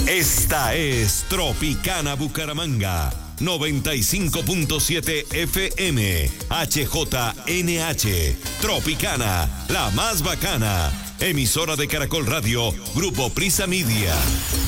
Esta es Tropicana Bucaramanga, 95.7 FM, HJNH, Tropicana, la más bacana, emisora de Caracol Radio, Grupo Prisa Media.